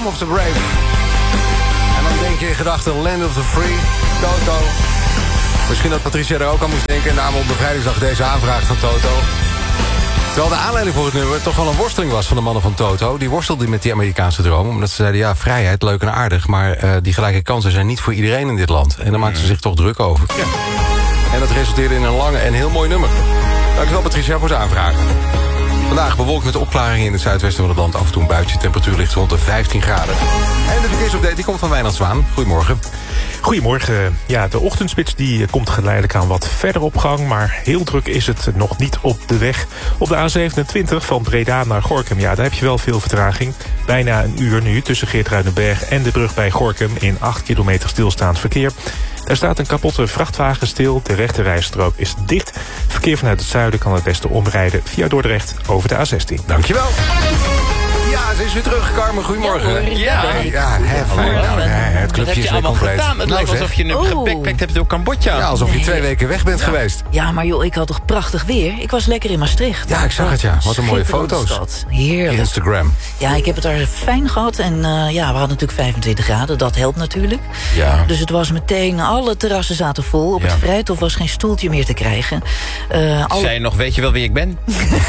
Home of the Brave. En dan denk je in gedachten Land of the Free, Toto. Misschien dat Patricia er ook aan moest denken, namelijk op bevrijdingsdag deze aanvraag van Toto. Terwijl de aanleiding voor het nummer toch wel een worsteling was van de mannen van Toto. Die worstelden met die Amerikaanse droom. Omdat ze zeiden, ja, vrijheid, leuk en aardig. Maar die gelijke kansen zijn niet voor iedereen in dit land. En daar maakten ze zich toch druk over. Ja. En dat resulteerde in een lange en heel mooi nummer. Dankjewel Patricia voor zijn aanvraag. Vandaag bewolkt met opklaringen in het zuidwesten van het land. Af en toe een buitje, temperatuur ligt rond de 15 graden. En de verkeersupdate die komt van Wijnand Zwaan. Goedemorgen. Goedemorgen. Ja, de ochtendspits die komt geleidelijk aan wat verder op gang. Maar heel druk is het nog niet op de weg. Op de A27 van Breda naar Gorinchem. Ja, daar heb je wel veel vertraging. Bijna een uur nu tussen Geertruidenberg en de brug bij Gorinchem. In 8 kilometer stilstaand verkeer. Er staat een kapotte vrachtwagen stil. De rechterrijstrook is dicht. Verkeer vanuit het zuiden kan het beste omrijden via Dordrecht over de A16. Dankjewel. Ja, ze is weer terug. Carmen, goedemorgen. Ja, fijn. Nou, het clubje is weer compleet. Het lijkt alsof je nu gebackpackt hebt door Cambodja. Ja, alsof je 2 weken weg bent geweest. Ja, maar joh, ik had toch prachtig weer. Ik was lekker in Maastricht. Ja, ik zag het, ja. Wat een mooie foto's. Stad. Heerlijk. Instagram. Ja, ik heb het daar fijn gehad. En we hadden natuurlijk 25 graden. Dat helpt natuurlijk. Ja. Dus het was meteen, alle terrassen zaten vol. Op het Vrijthof was geen stoeltje meer te krijgen. Zei je nog, weet je wel wie ik ben?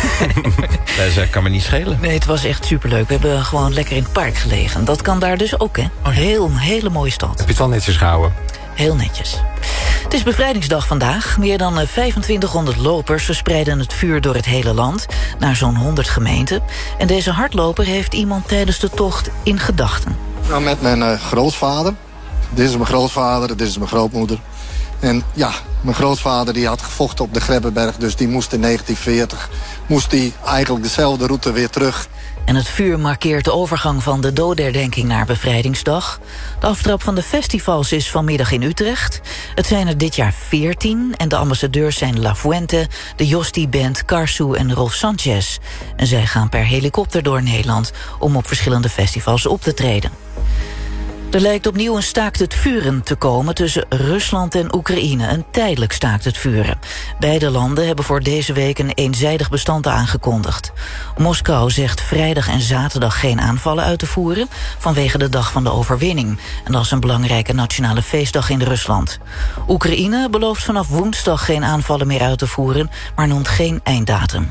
Dat kan me niet schelen. Nee, het was echt superleuk. We hebben gewoon lekker in het park gelegen. Dat kan daar dus ook, hè. Hele mooie stad. Heb je het wel netjes gehouden? Heel netjes. Het is bevrijdingsdag vandaag. Meer dan 2500 lopers verspreiden het vuur door het hele land, naar zo'n 100 gemeenten. En deze hardloper heeft iemand tijdens de tocht in gedachten. Nou, met mijn grootvader. Dit is mijn grootvader, dit is mijn grootmoeder. En ja, mijn grootvader die had gevochten op de Grebbeberg, dus die moest in 1940... moest die eigenlijk dezelfde route weer terug. En het vuur markeert de overgang van de dodenherdenking naar bevrijdingsdag. De aftrap van de festivals is vanmiddag in Utrecht. Het zijn er dit jaar 14 en de ambassadeurs zijn La Fuente, de Josti Band, Karsu en Rolf Sanchez. En zij gaan per helikopter door Nederland om op verschillende festivals op te treden. Er lijkt opnieuw een staakt het vuren te komen tussen Rusland en Oekraïne. Een tijdelijk staakt het vuren. Beide landen hebben voor deze week een eenzijdig bestand aangekondigd. Moskou zegt vrijdag en zaterdag geen aanvallen uit te voeren vanwege de dag van de overwinning. En dat is een belangrijke nationale feestdag in Rusland. Oekraïne belooft vanaf woensdag geen aanvallen meer uit te voeren, maar noemt geen einddatum.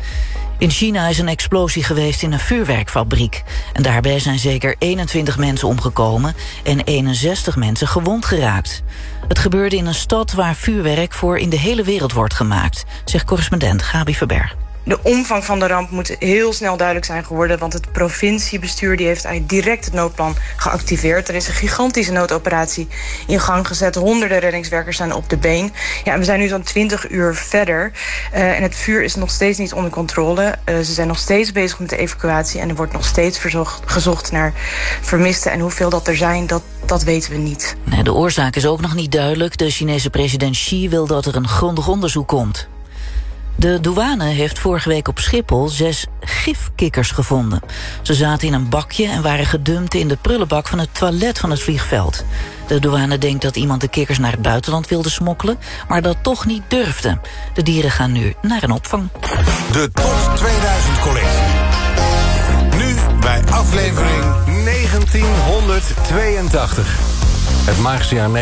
In China is een explosie geweest in een vuurwerkfabriek. En daarbij zijn zeker 21 mensen omgekomen en 61 mensen gewond geraakt. Het gebeurde in een stad waar vuurwerk voor in de hele wereld wordt gemaakt, zegt correspondent Gabi Verberg. De omvang van de ramp moet heel snel duidelijk zijn geworden, want het provinciebestuur die heeft eigenlijk direct het noodplan geactiveerd. Er is een gigantische noodoperatie in gang gezet. Honderden reddingswerkers zijn op de been. Ja, en we zijn nu zo'n 20 uur verder. En het vuur is nog steeds niet onder controle. Ze zijn nog steeds bezig met de evacuatie en er wordt nog steeds gezocht naar vermisten. En hoeveel dat er zijn, dat weten we niet. Nee, de oorzaak is ook nog niet duidelijk. De Chinese president Xi wil dat er een grondig onderzoek komt. De douane heeft vorige week op Schiphol 6 gifkikkers gevonden. Ze zaten in een bakje en waren gedumpt in de prullenbak van het toilet van het vliegveld. De douane denkt dat iemand de kikkers naar het buitenland wilde smokkelen, maar dat toch niet durfde. De dieren gaan nu naar een opvang. De Top 2000 collectie. Nu bij aflevering 1982. Het magische jaar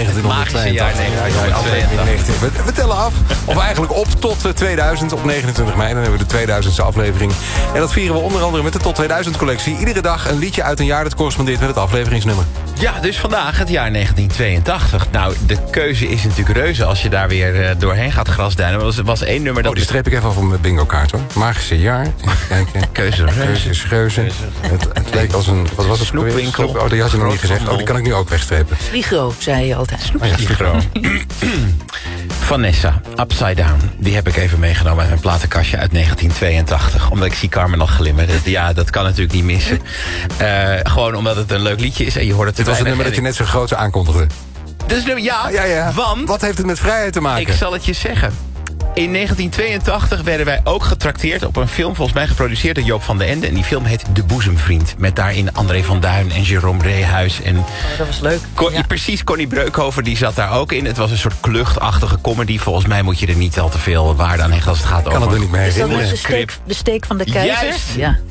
1982. We tellen af, of eigenlijk op tot 2000 op 29 mei. Dan hebben we de 2000ste aflevering. En dat vieren we onder andere met de Top 2000 collectie. Iedere dag een liedje uit een jaar dat correspondeert met het afleveringsnummer. Ja, dus vandaag het jaar 1982. Nou, de keuze is natuurlijk reuze als je daar weer doorheen gaat grasduinen. Er was 1 nummer dat... die streep ik even af op mijn bingo kaart, hoor. Magische jaar. Kijken. Keuze is reuze. Het leek als een... Wat was het? Snoepwinkel. Oh, die had je nog niet gezegd. Oh, die kan ik nu ook wegstrepen. Sligro, zei je altijd. Sligro. Vanessa, Upside Down. Die heb ik even meegenomen uit mijn platenkastje uit 1982. Omdat ik zie Carmen nog glimmen. Ja, dat kan natuurlijk niet missen. Gewoon omdat het een leuk liedje is. En je hoort het. Dit was het nummer dat je net zo groot aankondigde. Dus ja, want... Wat heeft het met vrijheid te maken? Ik zal het je zeggen. In 1982 werden wij ook getrakteerd op een film, volgens mij geproduceerd door Joop van den Ende. En die film heet De Boezemvriend. Met daarin André van Duin en Jérôme Breehuis. En dat was leuk. Precies, Connie Breukhoven die zat daar ook in. Het was een soort kluchtachtige comedy. Volgens mij moet je er niet al te veel waarde aan hechten als het gaat over... Ik kan het er niet mee herinneren. Is dat de steek van de keizer? Juist. Ja.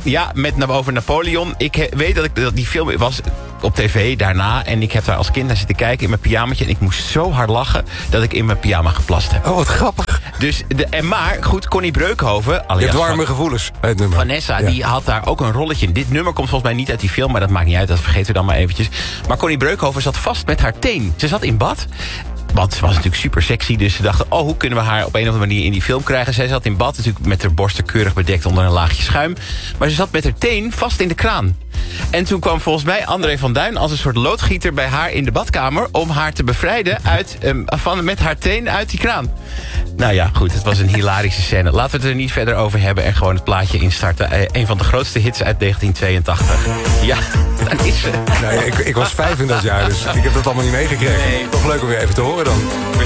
Ja, over Napoleon. Ik weet dat die film was op tv daarna. En ik heb daar als kind naar zitten kijken in mijn pyjamaatje. En ik moest zo hard lachen dat ik in mijn pyjama geplast heb. Oh, wat grappig. Dus maar goed, Connie Breukhoven... Je hebt warme gevoelens bij het nummer. Vanessa, die had daar ook een rolletje in. Dit nummer komt volgens mij niet uit die film, maar dat maakt niet uit. Dat vergeten we dan maar eventjes. Maar Connie Breukhoven zat vast met haar teen. Ze zat in bad. Want ze was natuurlijk super sexy, dus ze dachten... hoe kunnen we haar op een of andere manier in die film krijgen? Zij zat in bad, natuurlijk met haar borsten keurig bedekt onder een laagje schuim. Maar ze zat met haar teen vast in de kraan. En toen kwam volgens mij André van Duin als een soort loodgieter bij haar in de badkamer... om haar te bevrijden met haar teen uit die kraan. Nou ja, goed, het was een hilarische scène. Laten we het er niet verder over hebben en gewoon het plaatje instarten. Een van de grootste hits uit 1982. Ja, dat is ze. Nee, ik was 5 in dat jaar, dus ik heb dat allemaal niet meegekregen. Nee. Toch leuk om weer even te horen dan.